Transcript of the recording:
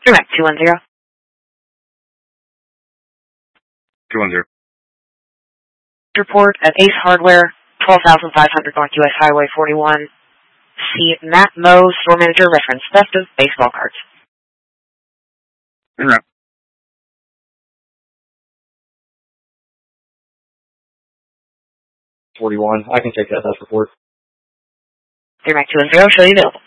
Direct 210. 210. Report at Ace Hardware, 12,500 North US Highway 41. See Matt Moe, store manager, reference theft of baseball cards. Right. 41. I can take that report. Direct 210, show you available.